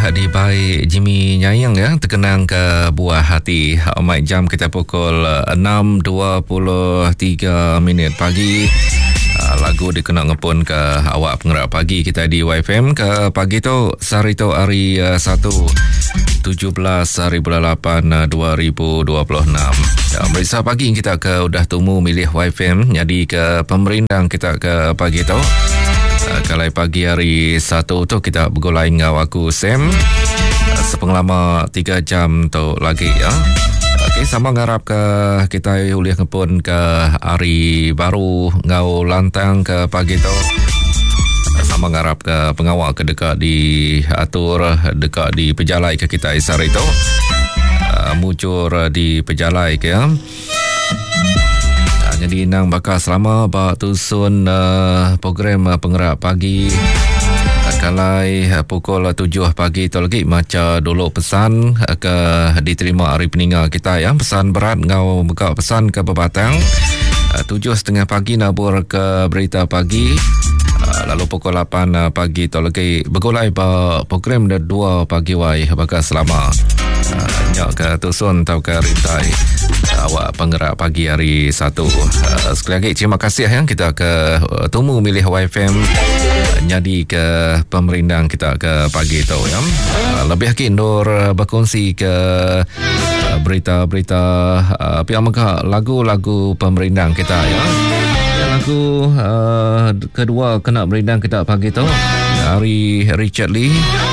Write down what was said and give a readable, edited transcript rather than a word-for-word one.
di baik Jimmy Nyayang ya, terkenang ke buah hati. Mic jam kita pukul 6.23 pagi. Lagu dikenal ngepun ke awak penggerak pagi kita di YFM ke pagi tu sehari tu hari 1 17 hari bulan 8 2026. Merisa pagi kita ke udah temu milih YFM jadi ke pemerintah kita ke pagi tu. Kalau pagi hari 1 tu kita bergulai dengan aku Sam sepengalaman 3 jam tu lagi ya. Okey, sama ngarap ke kita uliah ngepun ke hari baru ngau lantang ke pagi tu. Sama ngarap ke pengawal ke dekat di atur dekat di pejalai ke kita isar itu. Mucur di pejalai ke ya. Jadi nang bakal selama bak tusun program penggerak pagi kalai pukul 7 pagi tu lagi macam dulu pesan ke diterima hari peninggal kita ya, pesan berat ngau buka pesan ke Bebatang 7.30 pagi nabur ke berita pagi lalu pukul 8 pagi tu lagi bergulai program 2 pagi wai bakal selama nyak ke tusun atau ke rintai awak penggerak pagi hari 1. Sekali lagi terima kasih yang kita ke temu milih YFM jadi ke pemerintah kita ke pagi tu ya. Lebih lagi Nur berkongsi ke berita-berita pihak mereka lagu-lagu pemerintah kita ya. Lagu kedua kena pemerintah kita pagi tu dari Richard Lee